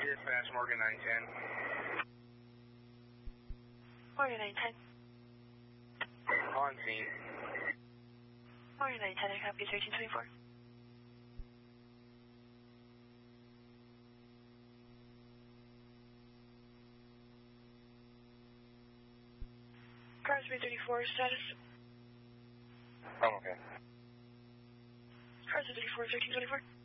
Dispatch, Morgan 910. Morgan 910. On scene. Morgan 910, I copy 1324. Cars 334, status. I'm okay. Cars 34, 1324.